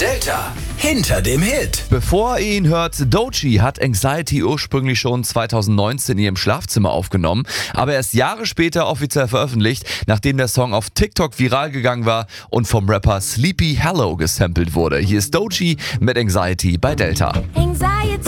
Delta hinter dem Hit. Bevor ihr ihn hört, Doechii hat Anxiety ursprünglich schon 2019 in ihrem Schlafzimmer aufgenommen, aber erst Jahre später offiziell veröffentlicht, nachdem der Song auf TikTok viral gegangen war und vom Rapper Sleepy Hallow gesampelt wurde. Hier ist Doechii mit Anxiety bei Delta.